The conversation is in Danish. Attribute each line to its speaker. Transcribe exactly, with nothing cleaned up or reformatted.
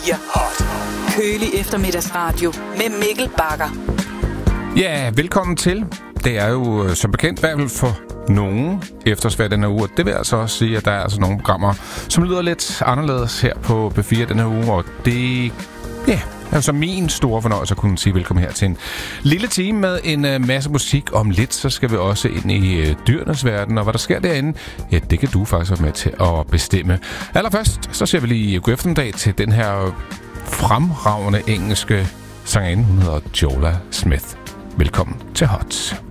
Speaker 1: fire Hot. Kølig eftermiddagsradio med Mikkel Bagger.
Speaker 2: Ja, velkommen til. Det er jo som bekendt i hvert fald for nogen eftersvær denne uge. Det vil altså også sige, at der er altså nogle programmer, som lyder lidt anderledes her på B fire denne uge. Og det ja, er altså min store fornøjelse at kunne sige velkommen her til en lille time med en uh, masse musik. Om lidt, så skal vi også ind i uh, dyrenes verden. Og hvad der sker derinde, ja, det kan du faktisk være med til at bestemme. Allerførst, så ser vi lige god eftermiddag til den her fremragende engelske sangerinde. Hun hedder Jola Smith. Velkommen til Hot.